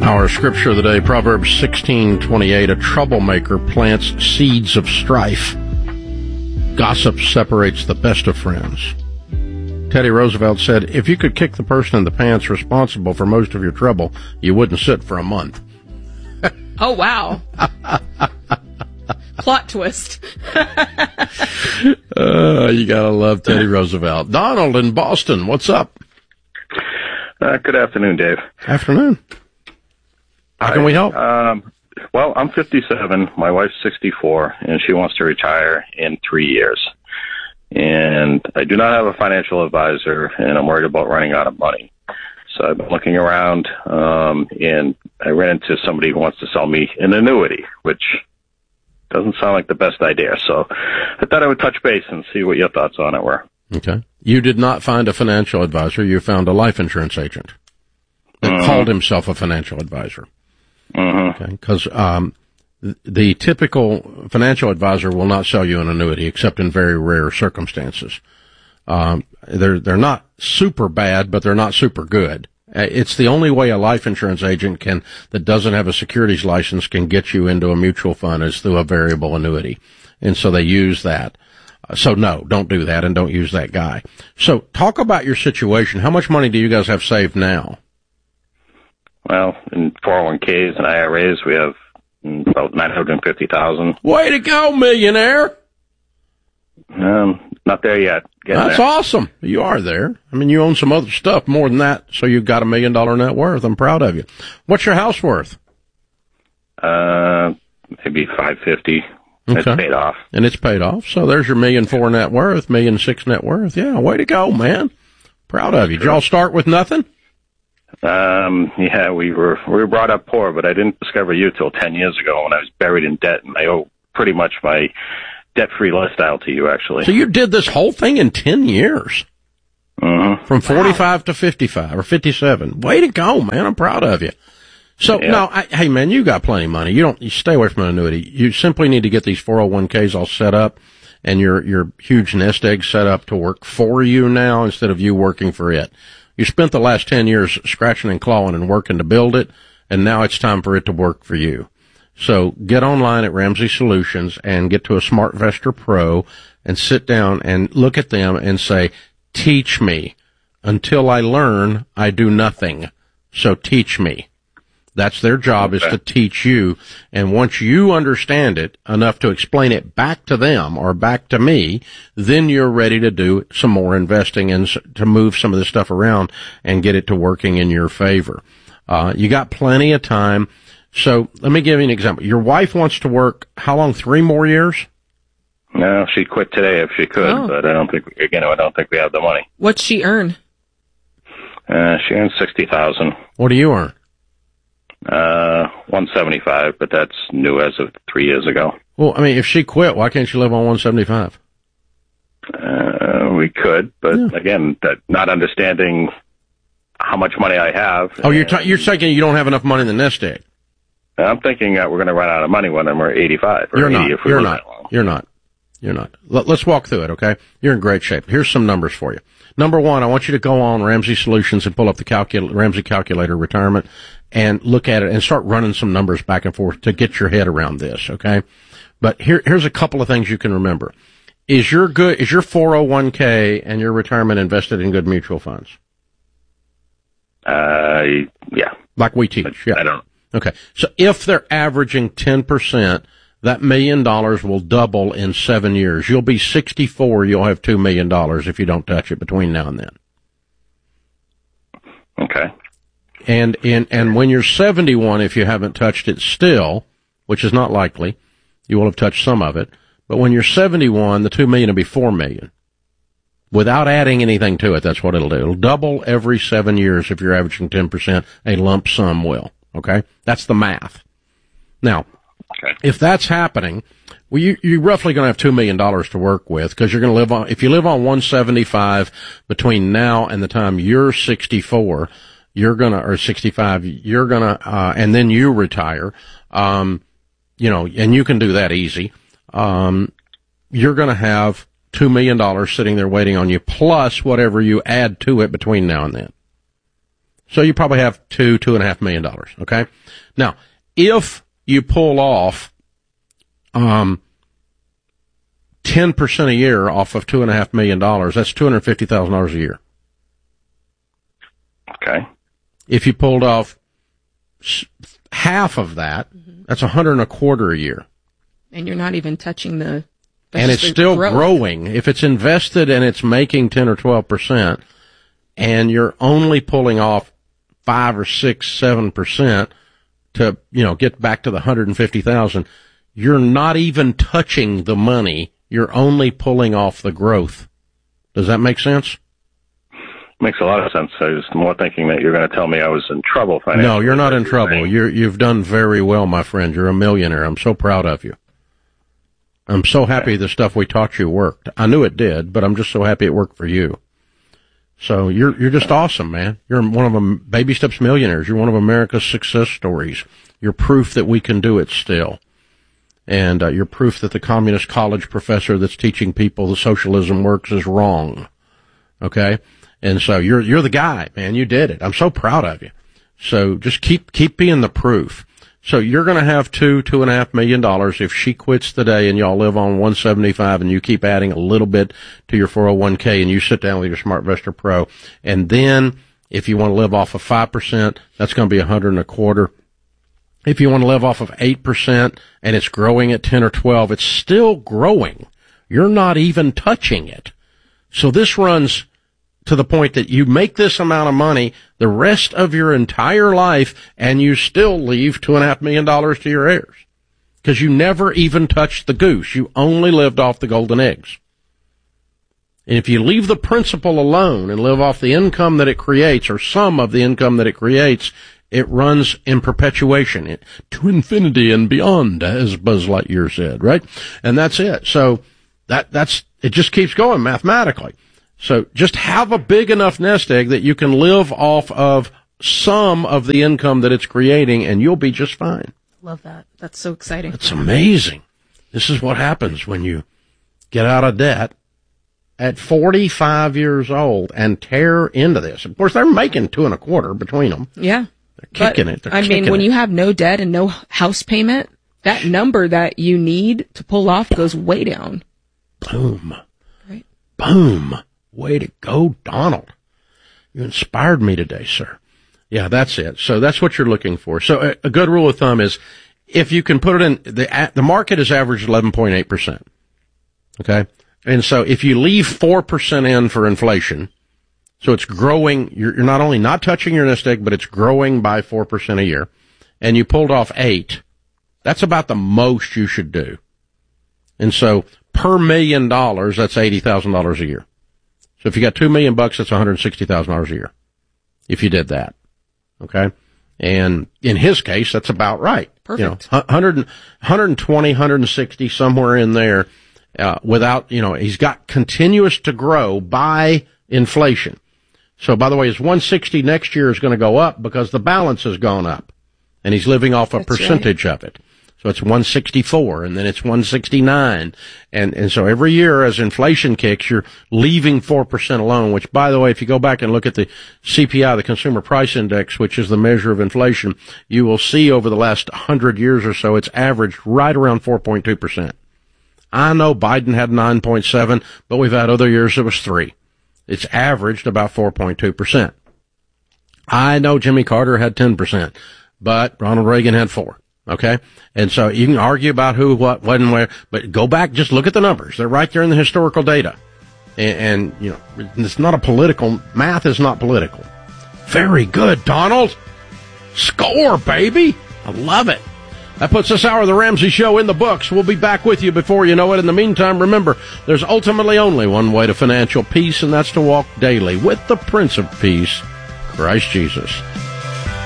Our scripture of the day, Proverbs 16:28, a troublemaker plants seeds of strife. Gossip separates the best of friends. Teddy Roosevelt said, if you could kick the person in the pants responsible for most of your trouble, you wouldn't sit for a month. Oh, wow. Plot twist. You gotta love Teddy Roosevelt. Donald in Boston, what's up? Good afternoon, Dave. Afternoon. How can we help? Well, I'm 57. My wife's 64, and she wants to retire in 3 years. And I do not have a financial advisor, and I'm worried about running out of money. So I've been looking around, and I ran into somebody who wants to sell me an annuity, which doesn't sound like the best idea. So I thought I would touch base and see what your thoughts on it were. Okay. You did not find a financial advisor. You found a life insurance agent that called himself a financial advisor. Mm-hmm. Okay. Because the typical financial advisor will not sell you an annuity except in very rare circumstances. They're not super bad, but they're not super good. It's the only way a life insurance agent that doesn't have a securities license can get you into a mutual fund is through a variable annuity. And so they use that. So no, don't do that and don't use that guy. So talk about your situation. How much money do you guys have saved now? Well, in 401ks and IRAs, we have about $950,000. Way to go, millionaire! Not there yet. That's awesome. You are there. I mean, you own some other stuff more than that, so you've got $1 million net worth. I'm proud of you. What's your house worth? Maybe $550,000. Okay. It's paid off. And it's paid off. So there's your $1.4 million net worth, $1.6 million net worth. Yeah, way to go, man. Proud of you. Did y'all start with nothing? Yeah, we were brought up poor, but I didn't discover you till 10 years ago when I was buried in debt, and I owe pretty much my debt-free lifestyle to you, actually. So you did this whole thing in 10 years? Mm-hmm. From 45 to 55 or 57. Way to go, man. I'm proud of you. So now, hey man, you got plenty of money. You stay away from an annuity. You simply need to get these 401ks all set up and your huge nest egg set up to work for you now instead of you working for it. You spent the last 10 years scratching and clawing and working to build it, and now it's time for it to work for you. So get online at Ramsey Solutions and get to a SmartVestor Pro and sit down and look at them and say, teach me. Until I learn, I do nothing. So teach me. That's their job, is to teach you. And once you understand it enough to explain it back to them or back to me, then you're ready to do some more investing and to move some of this stuff around and get it to working in your favor. You got plenty of time. So let me give you an example. Your wife wants to work how long? 3 more years? No, she'd quit today if she could, but I don't think we have the money. What's she earn? She earns $60,000. What do you earn? $175, but that's new as of 3 years ago. Well, I mean, if she quit, why can't she live on $175? We could, but again, not understanding how much money I have. Oh, you're saying you don't have enough money in the nest egg. I'm thinking that we're going to run out of money when we're 85 or 80 if we live that long. You're not. Let's walk through it, okay? You're in great shape. Here's some numbers for you. Number one, I want you to go on Ramsey Solutions and pull up the Ramsey Calculator Retirement and look at it and start running some numbers back and forth to get your head around this, okay? But here's a couple of things you can remember. Is your 401k and your retirement invested in good mutual funds? Yeah. Like we teach, yeah. I don't know. Okay. So if they're averaging 10%, that $1 million will double in 7 years. You'll be 64. You'll have $2 million if you don't touch it between now and then. Okay. And when you're 71, if you haven't touched it still, which is not likely, you will have touched some of it. But when you're 71, the $2 million will be $4 million. Without adding anything to it, that's what it'll do. It'll double every 7 years if you're averaging 10%. A lump sum will. Okay? That's the math. Now, if that's happening, well, you're roughly going to have $2 million to work with because you're going to live on, if you live on 175 between now and the time you're 64, or 65, and then you retire, and you can do that easy. You're going to have $2 million sitting there waiting on you, plus whatever you add to it between now and then. So you probably have $2.5 million. Okay. Now, if you pull off, 10% a year off of $2.5 million, that's $250,000 a year. Okay. If you pulled off half of that, that's $125,000 a year. And you're not even touching the, and it's still growing. If it's invested and it's making 10 or 12%, and you're only pulling off 5 or 6, 7% to, get back to the 150,000, you're not even touching the money. You're only pulling off the growth. Does that make sense? Makes a lot of sense. I was more thinking that you're going to tell me I was in trouble financially. No, you're not in trouble. You've done very well, my friend. You're a millionaire. I'm so proud of you. I'm so happy the stuff we taught you worked. I knew it did, but I'm just so happy it worked for you. So you're just awesome, man. You're one of them Baby Steps millionaires. You're one of America's success stories. You're proof that we can do it still. And you're proof that the communist college professor that's teaching people the socialism works is wrong. Okay? And so you're the guy, man. You did it. I'm so proud of you. So just keep being the proof. So you're going to have $2.5 million if she quits today and y'all live on 175 and you keep adding a little bit to your 401k and you sit down with your SmartVestor Pro. And then if you want to live off of 5%, that's going to be $125,000. If you want to live off of 8% and it's growing at 10 or 12, it's still growing. You're not even touching it. So this runs to the point that you make this amount of money the rest of your entire life and you still leave $2.5 million to your heirs. Because you never even touched the goose. You only lived off the golden eggs. And if you leave the principal alone and live off the income that it creates, or some of the income that it creates, it runs in perpetuation to infinity and beyond, as Buzz Lightyear said, right? And that's it. So that's it just keeps going mathematically. So just have a big enough nest egg that you can live off of some of the income that it's creating, and you'll be just fine. Love that. That's so exciting. It's amazing. This is what happens when you get out of debt at 45 years old and tear into this. Of course, they're making $2.25 between them. Yeah. They're kicking it. I mean, when you have no debt and no house payment, that number that you need to pull off goes way down. Boom. Right. Boom. Way to go, Donald. You inspired me today, sir. Yeah, that's it. So that's what you're looking for. So a good rule of thumb is if you can put it in, the market is averaged 11.8%. Okay? And so if you leave 4% in for inflation, so it's growing, you're not only not touching your nest egg, but it's growing by 4% a year, and you pulled off 8, that's about the most you should do. And so per $1 million, that's $80,000 a year. So if you got $2 million, that's $160,000 a year. If you did that. Okay? And in his case, that's about right. Perfect. 120, 160, somewhere in there, without, he's got continuous to grow by inflation. So by the way, his 160 next year is going to go up because the balance has gone up and he's living off a percentage of it. So it's 164 and then it's 169. And so every year as inflation kicks, you're leaving 4% alone, which by the way, if you go back and look at the CPI, the Consumer Price Index, which is the measure of inflation, you will see over the last 100 years or so, it's averaged right around 4.2%. I know Biden had 9.7, but we've had other years it was 3. It's averaged about 4.2%. I know Jimmy Carter had 10%, but Ronald Reagan had 4. Okay? And so you can argue about who, what, when, and where, but go back, just look at the numbers. They're right there in the historical data. And it's not a political, math is not political. Very good, Donald. Score, baby. I love it. That puts this hour of the Ramsey Show in the books. We'll be back with you before you know it. In the meantime, remember, there's ultimately only one way to financial peace, and that's to walk daily with the Prince of Peace, Christ Jesus.